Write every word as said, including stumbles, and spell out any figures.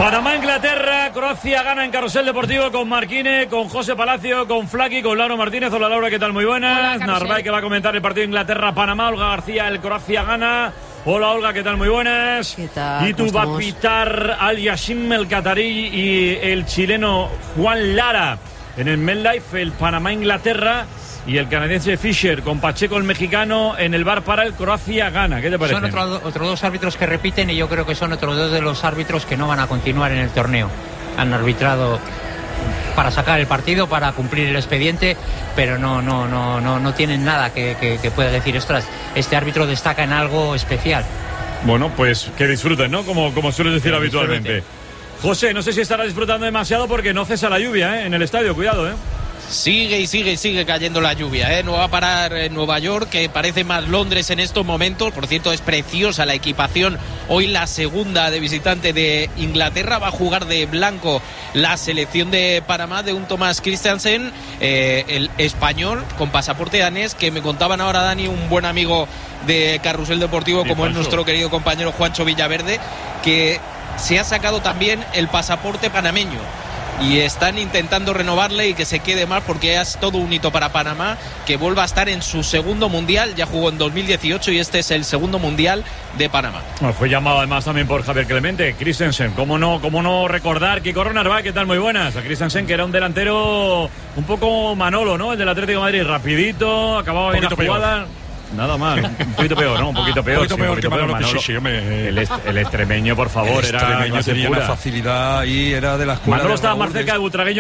Panamá, Inglaterra, Croacia gana en Carrusel Deportivo con Marquine, con José Palacio, con Flaqui, con Laura Martínez. Hola Laura, ¿qué tal? Muy buenas. Narváez, que va a comentar el partido Inglaterra-Panamá. Olga García, el Croacia gana. Hola Olga, ¿qué tal? Muy buenas. ¿Qué tal? Y tú va a pitar Al Yashim, el catarí, y el chileno Juan Lara en el MetLife, el Panamá-Inglaterra. Y el canadiense Fisher con Pacheco, el mexicano, en el bar para el Croacia gana. ¿Qué te parece? Son otros otro dos árbitros que repiten y yo creo que son otros dos de los árbitros que no van a continuar en el torneo. Han arbitrado para sacar el partido, para cumplir el expediente, pero no no no no no tienen nada que, que, que pueda decir, ostras, este árbitro destaca en algo especial. Bueno, pues que disfruten, ¿no? Como, como sueles decir que habitualmente. Disfruten. José, no sé si estará disfrutando demasiado porque no cesa la lluvia, ¿eh? En el estadio, cuidado, ¿eh? Sigue y sigue y sigue cayendo la lluvia, ¿eh? No va a parar en Nueva York, que parece más Londres en estos momentos. Por cierto, es preciosa la equipación. Hoy la segunda de visitante de Inglaterra. Va a jugar de blanco la selección de Panamá, de un Thomas Christiansen, eh, el español con pasaporte danés, que me contaban ahora, Dani, un buen amigo de Carrusel Deportivo, como es nuestro querido compañero Juancho Villaverde, que se ha sacado también el pasaporte panameño. Y están intentando renovarle y que se quede más, porque es todo un hito para Panamá, que vuelva a estar en su segundo mundial. Ya jugó en dos mil dieciocho y este es el segundo mundial de Panamá. Bueno, fue llamado además también por Javier Clemente, Christensen. ¿Cómo no, cómo no recordar? Kiko Narváez, ¿qué tal? Muy buenas. A Christensen, que era un delantero un poco Manolo, ¿no? El del Atlético de Madrid, rapidito, acababa bien la jugada. Peor. Nada mal, un poquito peor, ¿no? Un poquito peor. Un poquito sí, peor un poquito que Manolo, Manolo. Sí, sí, me... el, est el extremeño, por favor, el era extremeño tenía pura. una facilidad y era de la escuela. Manolo de estaba Raúl, más cerca de Butragueño